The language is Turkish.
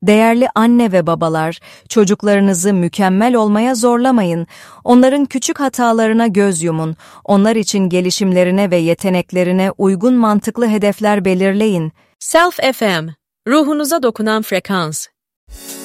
Değerli anne ve babalar, çocuklarınızı mükemmel olmaya zorlamayın. Onların küçük hatalarına göz yumun. Onlar için gelişimlerine ve yeteneklerine uygun mantıklı hedefler belirleyin. Self FM, ruhunuza dokunan frekans.